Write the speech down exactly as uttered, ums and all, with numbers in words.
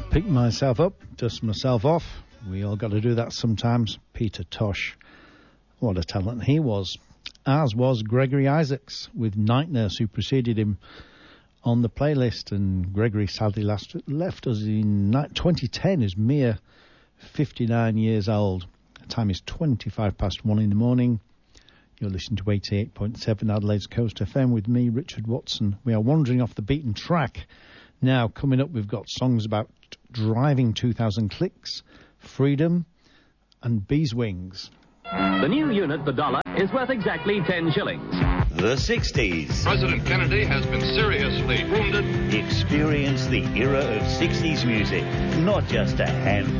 Pick myself up, dust myself off. We all got to do that sometimes. Peter Tosh. What a talent he was. As was Gregory Isaacs with Night Nurse, who preceded him on the playlist. And Gregory sadly last, left us in twenty ten as mere fifty-nine years old. The time is twenty-five past one in the morning. You're listening to eighty-eight point seven Adelaide's Coast F M with me, Richard Watson. We are wandering off the beaten track. Now, coming up, we've got songs about driving two thousand clicks, freedom, and bees' wings. The new unit, the dollar, is worth exactly ten shillings. The sixties. President Kennedy has been seriously wounded. Experience the era of sixties music, not just a handful